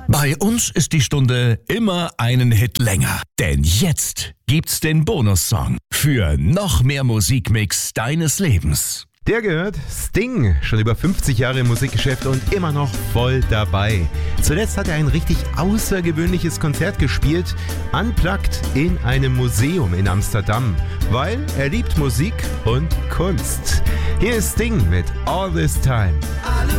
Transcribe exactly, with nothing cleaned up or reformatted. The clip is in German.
Bei uns ist die Stunde immer einen Hit länger. Denn jetzt gibt's den Bonussong für noch mehr Musikmix deines Lebens. Der gehört Sting, schon über fünfzig Jahre im Musikgeschäft und immer noch voll dabei. Zuletzt hat er ein richtig außergewöhnliches Konzert gespielt, unplugged in einem Museum in Amsterdam, weil er liebt Musik und Kunst. Hier ist Sting mit All This Time.